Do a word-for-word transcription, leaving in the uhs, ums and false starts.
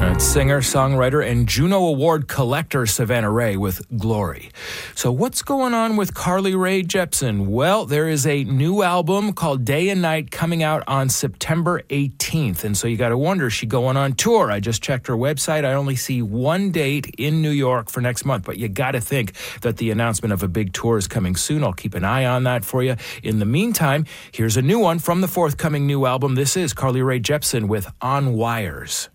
That's singer, songwriter, and Juno Award collector Savannah Ray with Glory. So what's going on with Carly Rae Jepsen? Well, there is a new album called Day and Night coming out on September eighteenth. And so you got to wonder, is she going on tour? I just checked her website. I only see one date in New York for next month, but you got to think that the announcement of a big tour is coming soon. I'll keep an eye on that for you. In the meantime, here's a new one from the forthcoming new album. This is Carly Rae Jepsen with On Wires.